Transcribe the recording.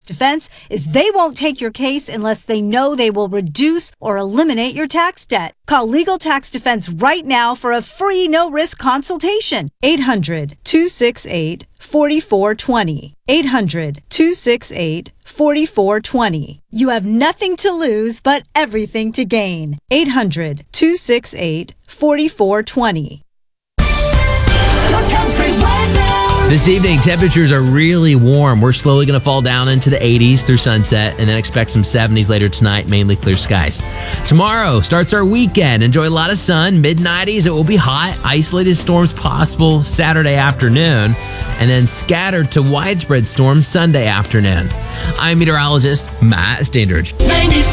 Defense is they won't take your case unless they know they will reduce or eliminate your tax debt. Call Legal Tax Defense right now for a free no-risk consultation. 800-268-4420. 800-268-4420. You have nothing to lose but everything to gain. 800-268-4420. This evening, temperatures are really warm. We're slowly going to fall down into the 80s through sunset and then expect some 70s later tonight, mainly clear skies. Tomorrow starts our weekend. Enjoy a lot of sun, mid-90s. It will be hot. Isolated storms possible Saturday afternoon and then scattered to widespread storms Sunday afternoon. I'm meteorologist Matt Standridge.